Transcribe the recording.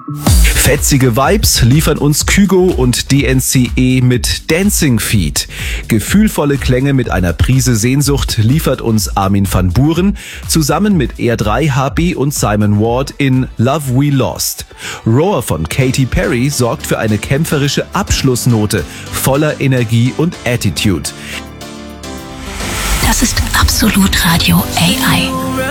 Fetzige Vibes liefern uns Kygo und DNCE mit Dancing Feet. Gefühlvolle Klänge mit einer Prise Sehnsucht liefert uns Armin van Buuren zusammen mit R3 HB und Simon Ward in Love We Lost. Roar von Katy Perry sorgt für eine kämpferische Abschlussnote voller Energie und Attitude. Das ist Absolut Radio AI.